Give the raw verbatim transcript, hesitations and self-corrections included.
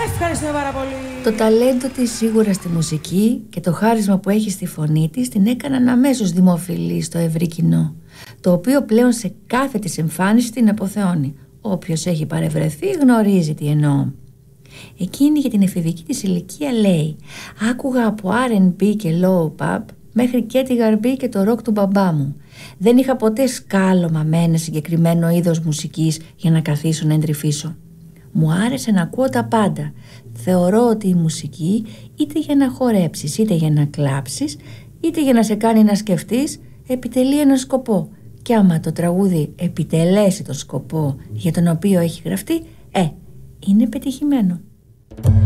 Ευχαριστώ πάρα πολύ. Το ταλέντο της σίγουρα στη μουσική και το χάρισμα που έχει στη φωνή της την έκαναν αμέσως δημοφιλή στο ευρύ κοινό, το οποίο πλέον σε κάθε της εμφάνιση την αποθεώνει. Όποιος έχει παρευρεθεί γνωρίζει τι εννοώ. Εκείνη για την εφηβική της ηλικία λέει: άκουγα από αρ εντ μπι και low pop μέχρι και τη γαρμπή και το ροκ του μπαμπά μου. Δεν είχα ποτέ σκάλωμα με ένα συγκεκριμένο είδος μουσικής για να καθίσω να εντρυφήσω. Μου άρεσε να ακούω τα πάντα. Θεωρώ ότι η μουσική, είτε για να χορέψεις, είτε για να κλάψεις, είτε για να σε κάνει να σκεφτείς, επιτελεί ένα σκοπό. Και άμα το τραγούδι επιτελέσει το σκοπό για τον οποίο έχει γραφτεί, ε, είναι πετυχημένο.